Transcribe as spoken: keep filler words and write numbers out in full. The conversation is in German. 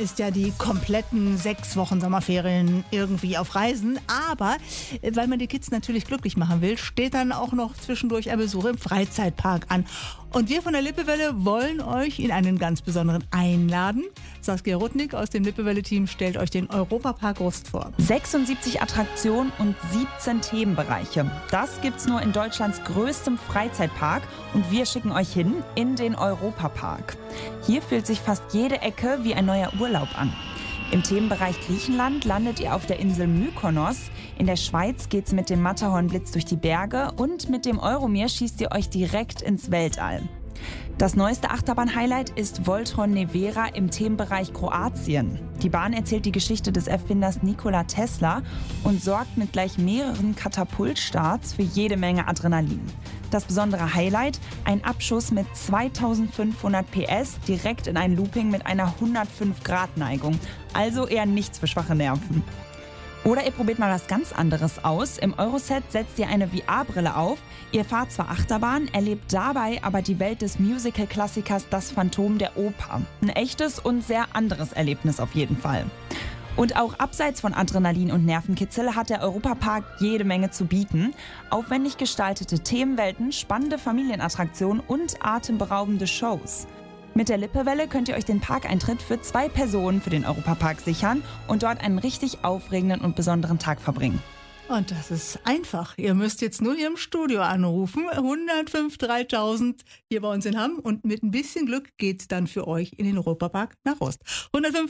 ist ja die kompletten sechs Wochen Sommerferien irgendwie auf Reisen. Aber äh, weil man die Kids natürlich glücklich machen will, steht dann auch noch zwischendurch ein Besuch im Freizeitpark an. Und wir von der Lippewelle wollen euch in einen ganz besonderen einladen. Saskia Rudnick aus dem Lippewelle-Team stellt euch den Europapark Rust vor. sechsundsiebzig Attraktionen und siebzehn Themenbereiche. Das gibt's nur in Deutschlands größtem Freizeitpark und wir schicken euch hin in den Europapark. Hier fühlt sich fast jede Ecke wie ein neuer Urlaub an. Im Themenbereich Griechenland landet ihr auf der Insel Mykonos. In der Schweiz geht's mit dem Matterhornblitz durch die Berge und mit dem Euromir schießt ihr euch direkt ins Weltall. Das neueste Achterbahn-Highlight ist Voltron Nevera im Themenbereich Kroatien. Die Bahn erzählt die Geschichte des Erfinders Nikola Tesla und sorgt mit gleich mehreren Katapultstarts für jede Menge Adrenalin. Das besondere Highlight, ein Abschuss mit zweitausendfünfhundert P S direkt in ein Looping mit einer hundertfünf Grad Neigung. Also eher nichts für schwache Nerven. Oder ihr probiert mal was ganz anderes aus. Im Euroset setzt ihr eine V R-Brille auf. Ihr fahrt zwar Achterbahn, erlebt dabei aber die Welt des Musical-Klassikers Das Phantom der Oper. Ein echtes und sehr anderes Erlebnis auf jeden Fall. Und auch abseits von Adrenalin und Nervenkitzel hat der Europapark jede Menge zu bieten. Aufwendig gestaltete Themenwelten, spannende Familienattraktionen und atemberaubende Shows. Mit der Lippewelle könnt ihr euch den Parkeintritt für zwei Personen für den Europapark sichern und dort einen richtig aufregenden und besonderen Tag verbringen. Und das ist einfach. Ihr müsst jetzt nur hier im Studio anrufen. hundertfünf dreitausend hier bei uns in Hamm. Und mit ein bisschen Glück geht's dann für euch in den Europapark nach Rust. hundertfünf